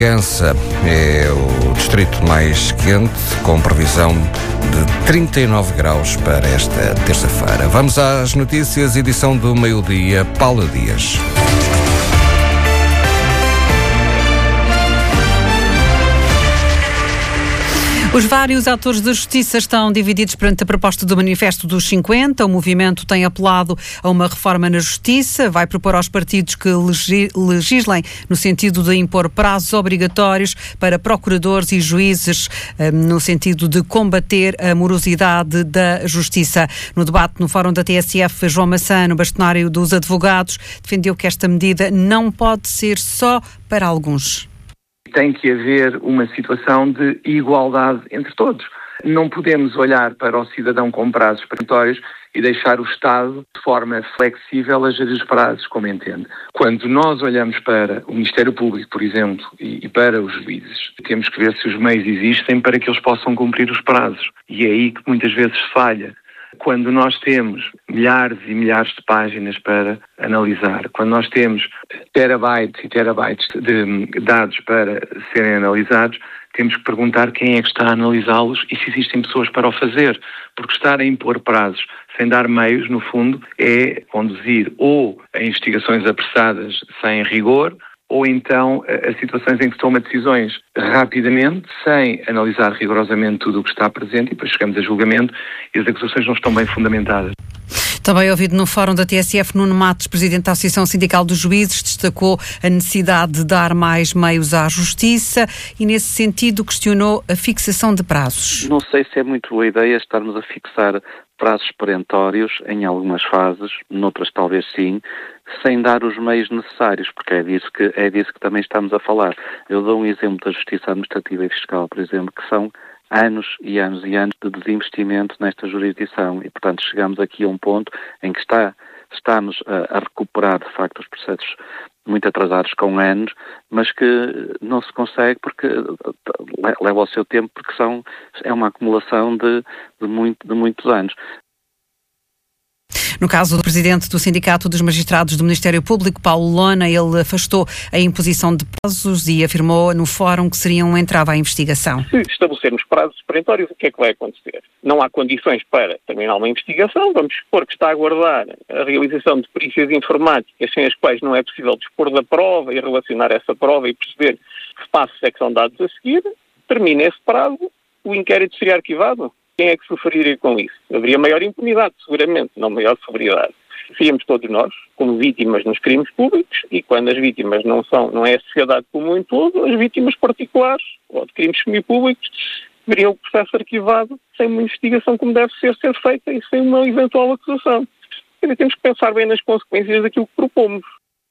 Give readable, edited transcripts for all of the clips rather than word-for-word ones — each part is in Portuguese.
Bragança é o distrito mais quente, com previsão de 39 graus para esta terça-feira. Vamos às notícias, edição do meio-dia, Paula Dias. Os vários atores da justiça estão divididos perante a proposta do Manifesto dos 50. O movimento tem apelado a uma reforma na justiça, vai propor aos partidos que legislem no sentido de impor prazos obrigatórios para procuradores e juízes, no sentido de combater a morosidade da justiça. No debate no Fórum da TSF, João Massano, bastonário dos advogados, defendeu que esta medida não pode ser só para alguns. Tem que haver uma situação de igualdade entre todos. Não podemos olhar para o cidadão com prazos perentórios e deixar o Estado de forma flexível a gerir os prazos como entende. Quando nós olhamos para o Ministério Público, por exemplo, e para os juízes, temos que ver se os meios existem para que eles possam cumprir os prazos. E é aí que muitas vezes falha. Quando nós temos milhares e milhares de páginas para analisar, quando nós temos terabytes e terabytes de dados para serem analisados, temos que perguntar quem é que está a analisá-los e se existem pessoas para o fazer. Porque estar a impor prazos sem dar meios, no fundo, é conduzir ou a investigações apressadas sem rigor, ou então a situações em que se toma decisões rapidamente, sem analisar rigorosamente tudo o que está presente, e depois chegamos a julgamento e as acusações não estão bem fundamentadas. Também ouvido no Fórum da TSF, Nuno Matos, presidente da Associação Sindical dos Juízes, destacou a necessidade de dar mais meios à Justiça e, nesse sentido, questionou a fixação de prazos. Não sei se é muito boa ideia estarmos a fixar prazos perentórios em algumas fases, noutras talvez sim, sem dar os meios necessários, porque é disso que também estamos a falar. Eu dou um exemplo da Justiça Administrativa e Fiscal, por exemplo, que são anos e anos e anos de desinvestimento nesta jurisdição e, portanto, chegamos aqui a um ponto em que estamos a recuperar, de facto, os processos muito atrasados com anos, mas que não se consegue porque leva o seu tempo, porque é uma acumulação de muitos anos. No caso do presidente do Sindicato dos Magistrados do Ministério Público, Paulo Lona, ele afastou a imposição de prazos e afirmou no fórum que seria um entrave à investigação. Se estabelecermos prazos perentórios, o que é que vai acontecer? Não há condições para terminar uma investigação, vamos supor que está a aguardar a realização de perícias informáticas sem as quais não é possível dispor da prova e relacionar essa prova e perceber que passos é que são dados a seguir, termina esse prazo, o inquérito seria arquivado. Quem é que sofreria com isso? Haveria maior impunidade, seguramente, não maior severidade. Seríamos todos nós, como vítimas nos crimes públicos, e quando as vítimas não é a sociedade como um todo, as vítimas particulares ou de crimes semipúblicos teriam o processo arquivado sem uma investigação como deve ser feita e sem uma eventual acusação. Temos que pensar bem nas consequências daquilo que propomos.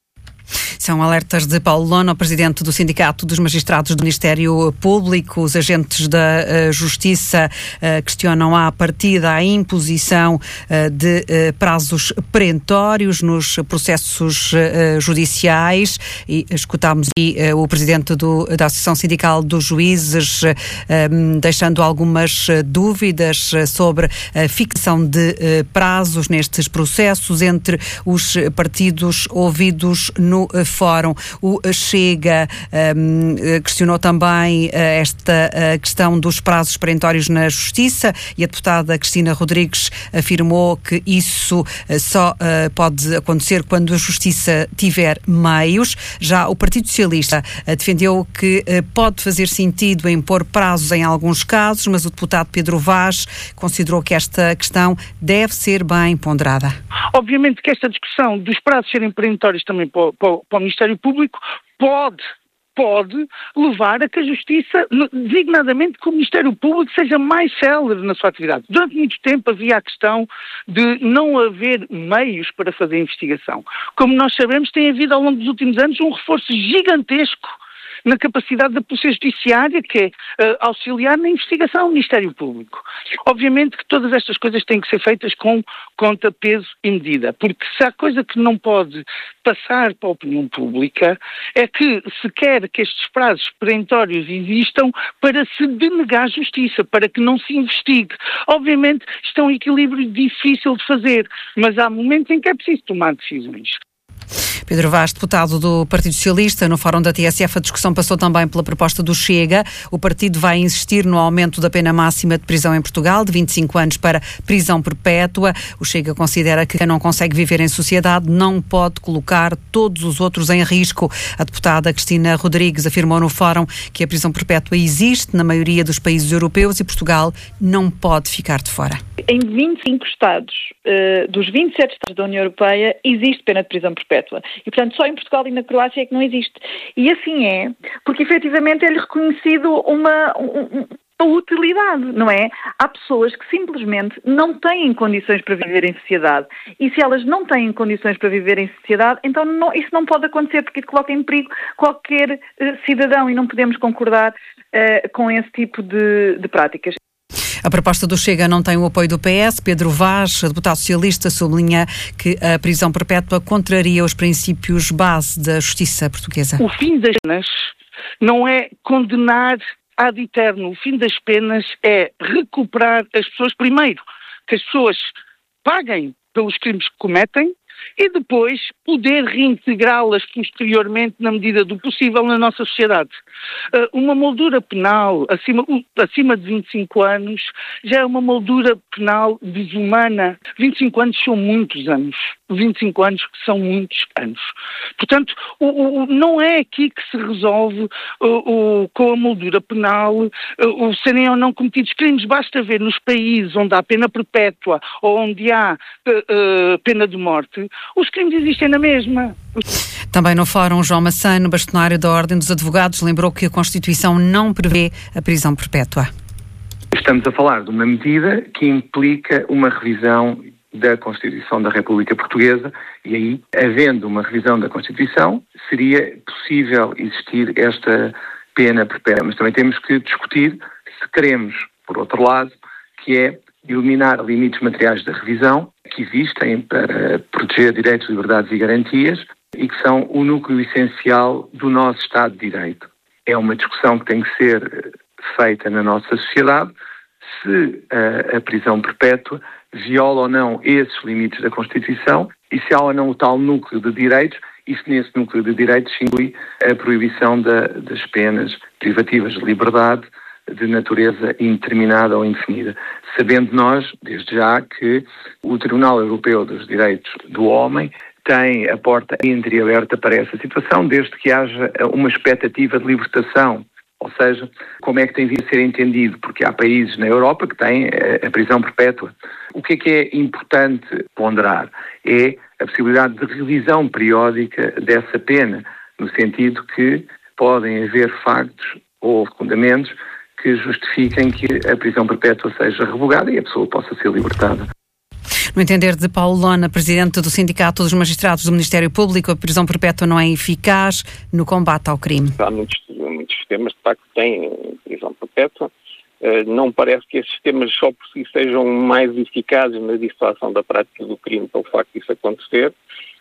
São alertas de Paulo Lona, presidente do Sindicato dos Magistrados do Ministério Público. Os agentes da Justiça questionam à partida a imposição de prazos perentórios nos processos judiciais. E escutámos aí o presidente da Associação Sindical dos Juízes deixando algumas dúvidas sobre a fixação de prazos nestes processos entre os partidos ouvidos no Fórum. O Chega questionou também esta questão dos prazos perentórios na Justiça e a deputada Cristina Rodrigues afirmou que isso só pode acontecer quando a Justiça tiver meios. Já o Partido Socialista defendeu que pode fazer sentido impor prazos em alguns casos, mas o deputado Pedro Vaz considerou que esta questão deve ser bem ponderada. Obviamente que esta discussão dos prazos serem perentórios também para o Ministério Público pode levar a que a Justiça, designadamente que o Ministério Público, seja mais célere na sua atividade. Durante muito tempo havia a questão de não haver meios para fazer investigação. Como nós sabemos, tem havido ao longo dos últimos anos um reforço gigantesco na capacidade da Polícia Judiciária, que é auxiliar na investigação do Ministério Público. Obviamente que todas estas coisas têm que ser feitas com conta, peso e medida, porque se há coisa que não pode passar para a opinião pública é que se quer que estes prazos perentórios existam para se denegar justiça, para que não se investigue. Obviamente isto é um equilíbrio difícil de fazer, mas há momentos em que é preciso tomar decisões. Pedro Vaz, deputado do Partido Socialista, no Fórum da TSF, a discussão passou também pela proposta do Chega. O partido vai insistir no aumento da pena máxima de prisão em Portugal, de 25 anos para prisão perpétua. O Chega considera que quem não consegue viver em sociedade não pode colocar todos os outros em risco. A deputada Cristina Rodrigues afirmou no Fórum que a prisão perpétua existe na maioria dos países europeus e Portugal não pode ficar de fora. Em 25 Estados, dos 27 Estados da União Europeia, existe pena de prisão perpétua. E, portanto, só em Portugal e na Croácia é que não existe. E assim é, porque efetivamente é-lhe reconhecido uma utilidade, não é? Há pessoas que simplesmente não têm condições para viver em sociedade. E se elas não têm condições para viver em sociedade, então isso não pode acontecer, porque isso coloca em perigo qualquer cidadão e não podemos concordar com esse tipo de práticas. A proposta do Chega não tem o apoio do PS. Pedro Vaz, deputado socialista, sublinha que a prisão perpétua contraria os princípios base da justiça portuguesa. O fim das penas não é condenar ad eterno. O fim das penas é recuperar as pessoas, primeiro, que as pessoas paguem pelos crimes que cometem, e depois poder reintegrá-las posteriormente, na medida do possível, na nossa sociedade. Uma moldura penal acima de 25 anos já é uma moldura penal desumana. 25 anos são muitos anos. 25 anos são muitos anos. Portanto, não é aqui que se resolve com a moldura penal o serem ou não cometidos crimes. Basta ver nos países onde há pena perpétua ou onde há pena de morte, os crimes existem na mesma. Também no Fórum, João Massano, bastonário da Ordem dos Advogados, lembrou que a Constituição não prevê a prisão perpétua. Estamos a falar de uma medida que implica uma revisão da Constituição da República Portuguesa e aí, havendo uma revisão da Constituição, seria possível existir esta pena perpétua. Mas também temos que discutir se queremos, por outro lado, que é eliminar limites materiais da revisão que existem para proteger direitos, liberdades e garantias e que são o núcleo essencial do nosso Estado de Direito. É uma discussão que tem que ser feita na nossa sociedade se a prisão perpétua viola ou não esses limites da Constituição e se há ou não o tal núcleo de direitos e se nesse núcleo de direitos se inclui a proibição das penas privativas de liberdade de natureza indeterminada ou indefinida. Sabendo nós, desde já, que o Tribunal Europeu dos Direitos do Homem tem a porta entreaberta para essa situação, desde que haja uma expectativa de libertação. Ou seja, como é que tem vindo a ser entendido? Porque há países na Europa que têm a prisão perpétua. O que é importante ponderar? É a possibilidade de revisão periódica dessa pena, no sentido que podem haver factos ou fundamentos que justifiquem que a prisão perpétua seja revogada e a pessoa possa ser libertada. No entender de Paulo Lona, presidente do Sindicato dos Magistrados do Ministério Público, a prisão perpétua não é eficaz no combate ao crime. Há muitos sistemas, de facto, que têm prisão perpétua. Não parece que esses sistemas só por si sejam mais eficazes na dissuasão da prática do crime pelo facto disso acontecer.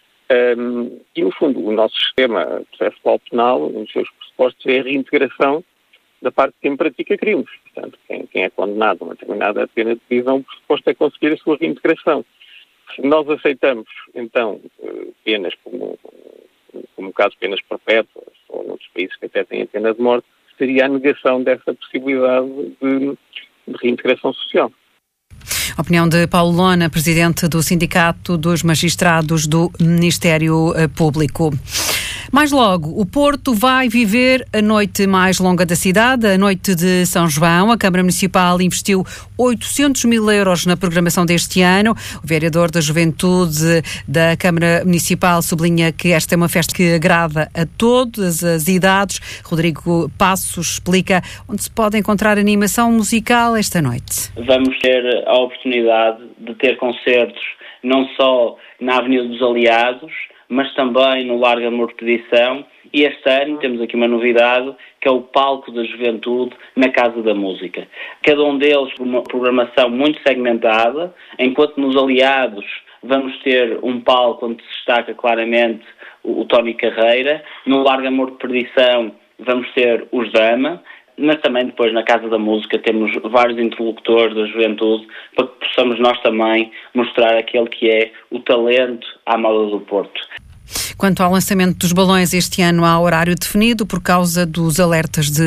E, no fundo, o nosso sistema processual penal, um dos seus pressupostos, é a reintegração da parte de quem pratica crimes. Portanto, quem é condenado a uma determinada pena de prisão, o pressuposto é conseguir a sua reintegração. Se nós aceitamos, então, penas como no caso penas perpétuas, ou noutros países que até têm a pena de morte, seria a negação dessa possibilidade de reintegração social. A opinião de Paulo Lona, presidente do Sindicato dos Magistrados do Ministério Público. Mais logo, o Porto vai viver a noite mais longa da cidade, a noite de São João. A Câmara Municipal investiu 800 mil euros na programação deste ano. O vereador da Juventude da Câmara Municipal sublinha que esta é uma festa que agrada a todas as idades. Rodrigo Passos explica onde se pode encontrar animação musical esta noite. Vamos ter a oportunidade de ter concertos não só na Avenida dos Aliados, mas também no Largo Amor de Perdição. E este ano temos aqui uma novidade, que é o Palco da Juventude na Casa da Música. Cada um deles com uma programação muito segmentada, enquanto nos Aliados vamos ter um palco onde se destaca claramente o Tony Carreira. No Largo Amor de Perdição vamos ter os Dama, mas também depois na Casa da Música temos vários interlocutores da juventude para que possamos nós também mostrar aquele que é o talento à moda do Porto. Quanto ao lançamento dos balões, este ano há horário definido por causa dos alertas de